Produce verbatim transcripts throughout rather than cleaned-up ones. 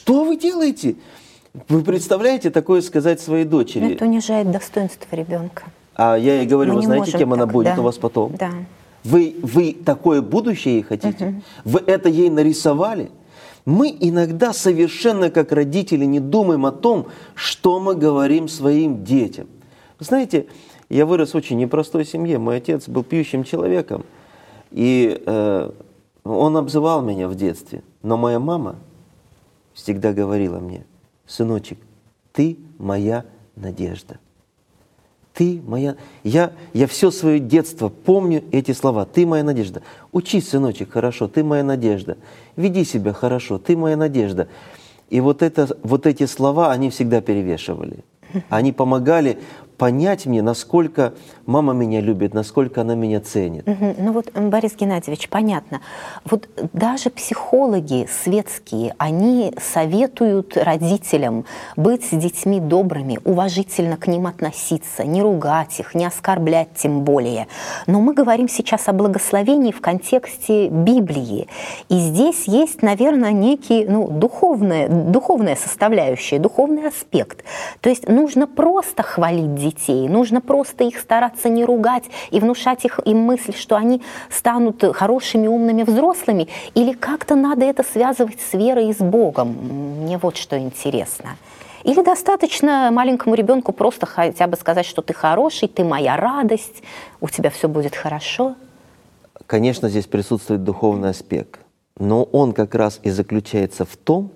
что вы делаете? Вы представляете такое сказать своей дочери? Но это унижает достоинство ребенка. А я ей говорю, Мы вы знаете, кем так, она будет да, у вас потом? Да. Вы, вы такое будущее ей хотите? Угу. Вы это ей нарисовали? Мы иногда совершенно как родители не думаем о том, что мы говорим своим детям. Вы знаете, я вырос в очень непростой семье. Мой отец был пьющим человеком. И э, он обзывал меня в детстве. Но моя мама всегда говорила мне: сыночек, ты моя надежда. Ты моя... Я, я все свое детство помню эти слова. Ты моя надежда. Учись, сыночек, хорошо, ты моя надежда. Веди себя хорошо, ты моя надежда. И вот, это, вот эти слова, они всегда перевешивали. Они помогали понять мне, насколько мама меня любит, насколько она меня ценит. Угу. Ну вот, Борис Геннадьевич, понятно. Вот даже психологи светские, они советуют родителям быть с детьми добрыми, уважительно к ним относиться, не ругать их, не оскорблять тем более. Но мы говорим сейчас о благословении в контексте Библии. И здесь есть, наверное, некий, ну, духовная, духовная составляющая, духовный аспект. То есть нужно просто хвалить детей. Детей. Нужно просто их стараться не ругать и внушать их, им мысль, что они станут хорошими, умными взрослыми, или как-то надо это связывать с верой и с Богом. Мне вот что интересно. Или достаточно маленькому ребенку просто хотя бы сказать, что ты хороший, ты моя радость, у тебя все будет хорошо? Конечно, здесь присутствует духовный аспект, но он как раз и заключается в том,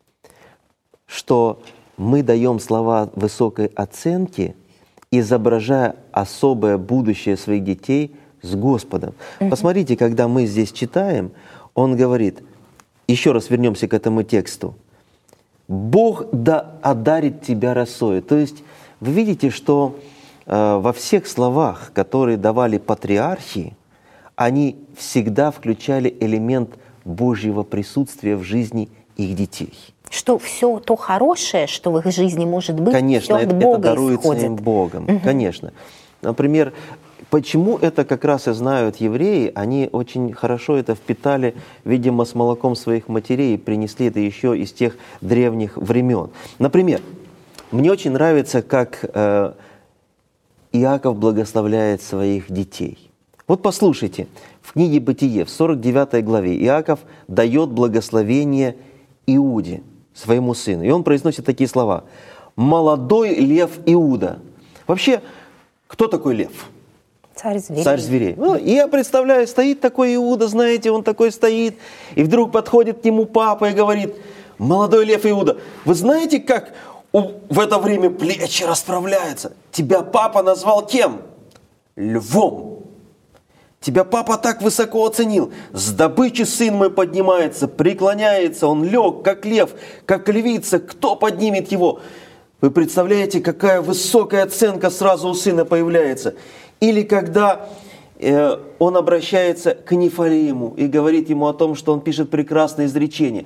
что мы даем слова высокой оценки, изображая особое будущее своих детей с Господом. Mm-hmm. Посмотрите, когда мы здесь читаем, он говорит, еще раз вернемся к этому тексту, «Бог да одарит тебя росою». То есть вы видите, что э, во всех словах, которые давали патриархи, они всегда включали элемент Божьего присутствия в жизни их детей. Что все то хорошее, что в их жизни может быть, конечно, все от это, Бога это даруется исходит. им Богом, Угу. конечно. Например, почему это как раз и знают евреи, они очень хорошо это впитали, видимо, с молоком своих матерей и принесли это еще из тех древних времен. Например, мне очень нравится, как э, Иаков благословляет своих детей. Вот послушайте, в книге «Бытие», в сорок девятой главе, Иаков дает благословение Иуде, своему сыну. И он произносит такие слова. «Молодой лев Иуда». Вообще, кто такой лев? Царь зверей. Царь зверей. Ну, и я представляю, стоит такой Иуда, знаете, он такой стоит, и вдруг подходит к нему папа и говорит: «Молодой лев Иуда, вы знаете, как у, в это время плечи расправляются? Тебя папа назвал кем? Львом. Тебя папа так высоко оценил. С добычи сын мой поднимается, преклоняется, он лег, как лев, как львица. Кто поднимет его?» Вы представляете, какая высокая оценка сразу у сына появляется. Или когда э, он обращается к Нефалиму и говорит ему о том, что он пишет прекрасное изречение.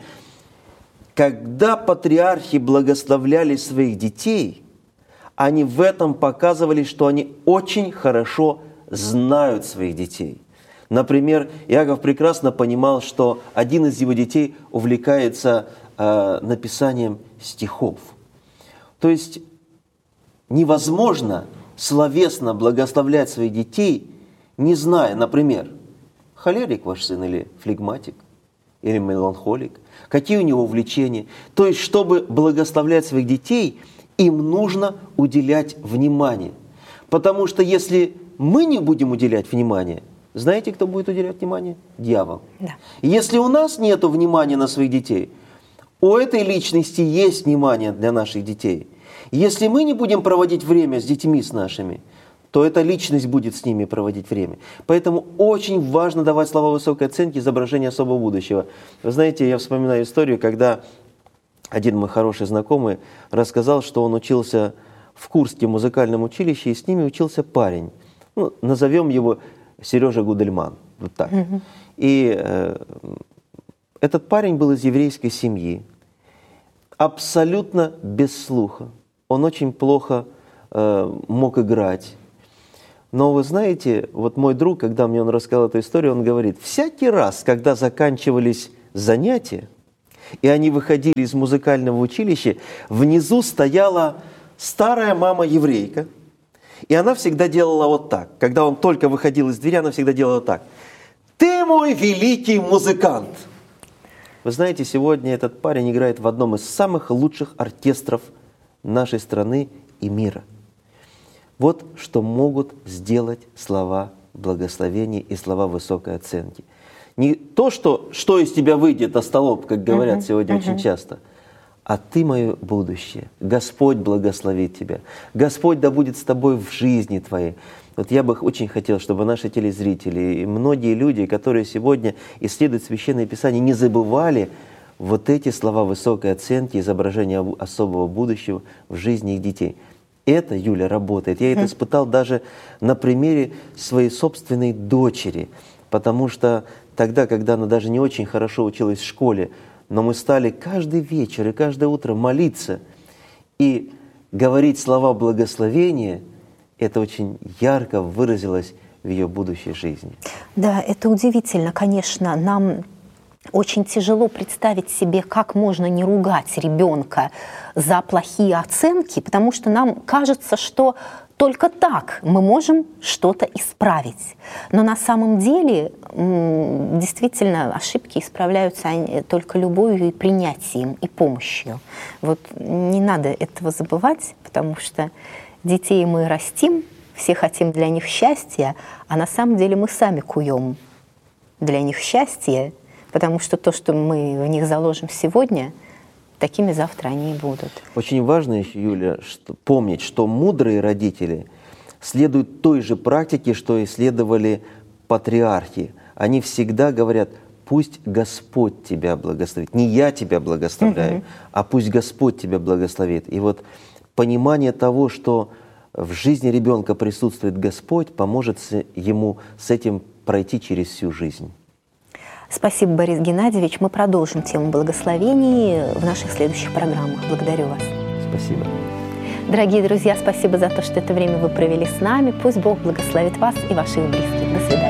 Когда патриархи благословляли своих детей, они в этом показывали, что они очень хорошо знают своих детей. Например, Иаков прекрасно понимал, что один из его детей увлекается э, написанием стихов. То есть невозможно словесно благословлять своих детей, не зная, например, холерик ваш сын или флегматик, или меланхолик, какие у него увлечения. То есть, чтобы благословлять своих детей, им нужно уделять внимание. Потому что если мы не будем уделять внимание, знаете, кто будет уделять внимание? Дьявол. Да. Если у нас нет внимания на своих детей, у этой личности есть внимание для наших детей. Если мы не будем проводить время с детьми с нашими, то эта личность будет с ними проводить время. Поэтому очень важно давать слова высокой оценки, изображение особого будущего. Вы знаете, я вспоминаю историю, когда один мой хороший знакомый рассказал, что он учился в Курском музыкальном училище, и с ними учился парень. Ну, назовем его Сережа Гудельман. Вот так. Mm-hmm. И э, этот парень был из еврейской семьи, абсолютно без слуха. Он очень плохо э, мог играть. Но вы знаете, вот мой друг, когда мне он рассказал эту историю, он говорит, всякий раз, когда заканчивались занятия, И они выходили из музыкального училища, внизу стояла старая мама-еврейка, и она всегда делала вот так. Когда он только выходил из двери, она всегда делала так. «Ты мой великий музыкант!» Вы знаете, сегодня этот парень играет в одном из самых лучших оркестров нашей страны и мира. Вот что могут сделать слова благословения и слова высокой оценки. Не то, что, что из тебя выйдет, остолоп, как говорят uh-huh, сегодня uh-huh. очень часто, а ты мое будущее. Господь благословит тебя. Господь да будет с тобой в жизни твоей. Вот я бы очень хотел, чтобы наши телезрители и многие люди, которые сегодня исследуют Священное Писание, не забывали вот эти слова высокой оценки, изображения особого будущего в жизни их детей. Это, Юля, работает. Я это испытал даже на примере своей собственной дочери, потому что тогда, когда она даже не очень хорошо училась в школе, но мы стали каждый вечер и каждое утро молиться и говорить слова благословения, это очень ярко выразилось в ее будущей жизни. Да, это удивительно, конечно. Нам очень тяжело представить себе, как можно не ругать ребенка за плохие оценки, потому что нам кажется, что только так мы можем что-то исправить. Но на самом деле действительно ошибки исправляются только любовью и принятием, и помощью. Вот не надо этого забывать, потому что детей мы растим, все хотим для них счастья, а на самом деле мы сами куем для них счастье, потому что то, что мы в них заложим сегодня, такими завтра они и будут. Очень важно еще, Юля, что, помнить, что мудрые родители следуют той же практике, что и следовали патриархи. Они всегда говорят: пусть Господь тебя благословит. Не я тебя благословляю, mm-hmm. а пусть Господь тебя благословит. И вот понимание того, что в жизни ребенка присутствует Господь, поможет ему с этим пройти через всю жизнь. Спасибо, Борис Геннадьевич. Мы продолжим тему благословений в наших следующих программах. Благодарю вас. Спасибо. Дорогие друзья, спасибо за то, что это время вы провели с нами. Пусть Бог благословит вас и ваших близких. До свидания.